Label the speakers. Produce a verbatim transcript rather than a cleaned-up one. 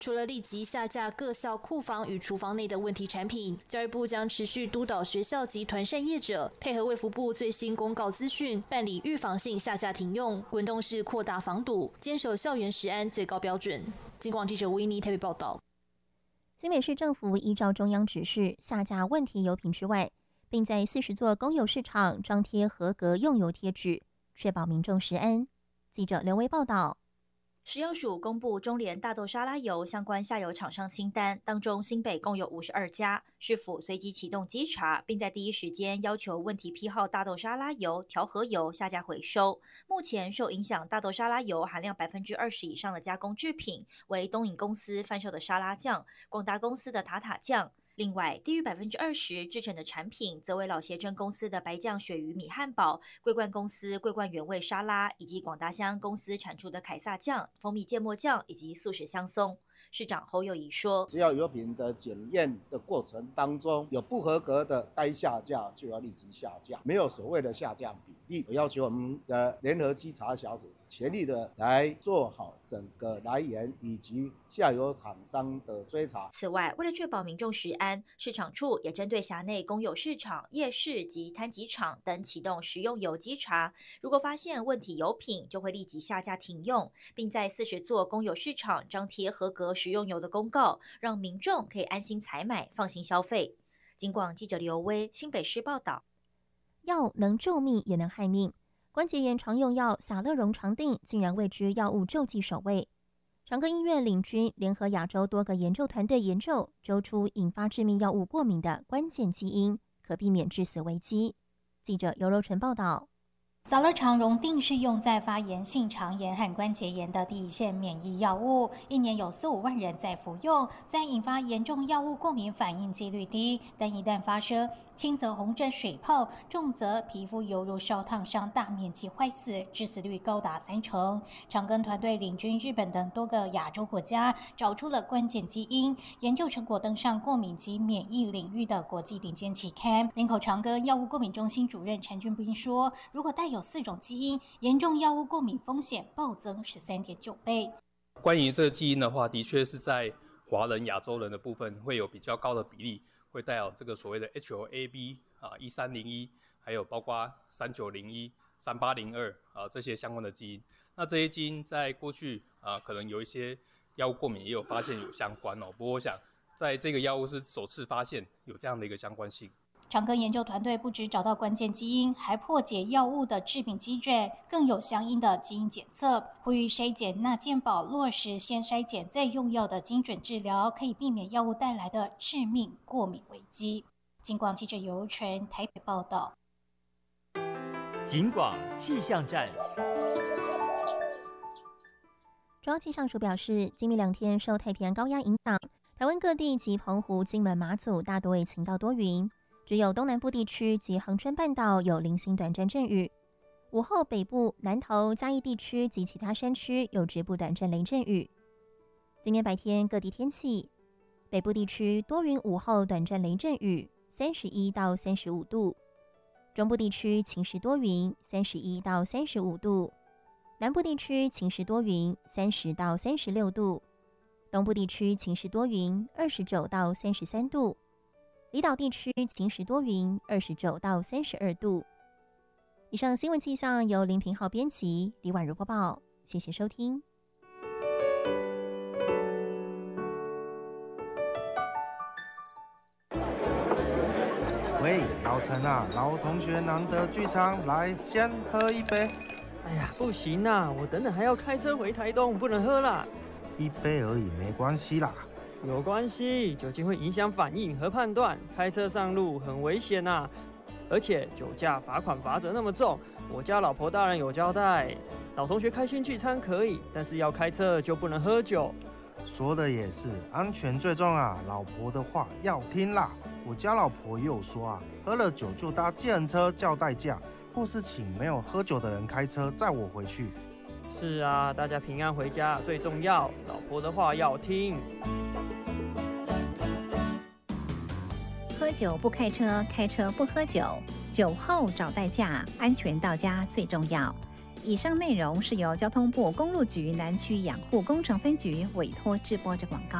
Speaker 1: 除了立即下架各校库房与厨房内的问题产品，教育部将持续督导学校及团膳业者，配合卫福部最新公告资讯，办理预防性下架停用，滚动式扩大防堵，坚守校园食安最高标准。金广记者吴依妮台北报道。
Speaker 2: 新北市政府依照中央指示下架问题油品之外，并在四十座公有市场张贴合格用油贴纸，确保民众食安。记者刘维报道。
Speaker 3: 食药署公布中联大豆沙拉油相关下游厂商清单，当中新北共有五十二家，市府随即启动稽查，并在第一时间要求问题批号大豆沙拉油、调和油下架回收。目前受影响大豆沙拉油含量百分之二十以上的加工制品为东引公司贩售的沙拉酱、广达公司的塔塔酱。另外，低于百分之二十制成的产品，则为老协珍公司的白酱鳕鱼米汉堡、桂冠公司桂冠原味沙拉，以及广达香公司产出的凯撒酱、蜂蜜芥末酱以及素食香松。市长侯友宜说，
Speaker 4: 只要油品的检验的过程当中有不合格的，该下架就要立即下架，没有所谓的下架比例。我要求我们的联合稽查小组全力的来做好整个来源以及下游厂商的追查。
Speaker 3: 此外，为了确保民众食安，市场处也针对辖内公有市场、夜市及摊集场等启动食用油稽查，如果发现问题油品，就会立即下架停用，并在四十座公有市场张贴合格食用油的公告，让民众可以安心采买，放心消费。金广记者刘威新北市报道。
Speaker 2: 药能救命也能害命，关节炎常用药撒乐荣常定竟然位居药物救济首位。长庚医院领军联合亚洲多个研究团队研究，揪出引发致命药物过敏的关键基因，可避免致死危机。记者尤柔纯报道。
Speaker 5: 撒乐常荣定是用在发炎性肠炎和关节炎的第一线免疫药物，一年有四五万人在服用。虽然引发严重药物过敏反应几率低，但一旦发生，轻则红疹水泡，重则皮肤犹如烧烫伤，大面积坏死，致死率高达三成。长庚团队领军日本等多个亚洲国家，找出了关键基因，研究成果登上过敏及免疫领域的国际顶尖期刊。林口长庚药物过敏中心主任陈俊斌说，如果带有四种基因，严重药物过敏风险暴增 十三点九 倍。
Speaker 6: 关于这个基因的话，的确是在华人、亚洲人的部分会有比较高的比例，会带有这个所谓的 H O A B 啊一三零一，还有包括三九零一、三八零二啊这些相关的基因。那这些基因在过去啊可能有一些药物过敏也有发现有相关哦，不过我想在这个药物是首次发现有这样的一个相关性。
Speaker 5: 长庚研究团队不只找到关键基因，还破解药物的制品基准，更有相应的基因检测。呼吁筛检纳健保落实先筛检再用药的精准治疗，可以避免药物带来的致命过敏危机。金广记者尤纯台北报道。
Speaker 7: 金广气象站。
Speaker 2: 中央气象署表示，今明两天受太平洋高压影响，台湾各地及澎湖、金门、马祖大多为晴到多云。只有东南部地区及恒春半岛有零星短暂阵雨，午后北部、南投、嘉义地区及其他山区有局部短暂雷阵雨。今天白天各地天气：北部地区多云，午后短暂雷阵雨，三十一到三十五度；中部地区晴时多云，三十一到三十五度；南部地区晴时多云，三十到三十六度；东部地区晴时多云，二十九到三十三度。离岛地区晴时多云，二十九到三十二度。以上新闻气象由林平浩编辑，李婉如播报，谢谢收听。
Speaker 8: 喂，老陈啊，老同学难得聚餐，来先喝一杯。
Speaker 9: 哎呀，不行啊，我等等还要开车回台东，不能喝啦。
Speaker 8: 一杯而已，没关系啦。
Speaker 9: 有关系，酒精会影响反应和判断，开车上路很危险呐、啊。而且酒驾罚款罚则那么重，我家老婆大人有交代，老同学开心聚餐可以，但是要开车就不能喝酒。
Speaker 8: 说的也是，安全最重啊，老婆的话要听啦。我家老婆也有说啊，喝了酒就搭计程车叫代驾，或是请没有喝酒的人开车载我回去。
Speaker 9: 是啊，大家平安回家最重要，老婆的话要听。
Speaker 10: 喝酒不开车，开车不喝酒，酒后找代驾，安全到家最重要。 以上内容是由交通部公路局南区养护工程分局委托制播之广告。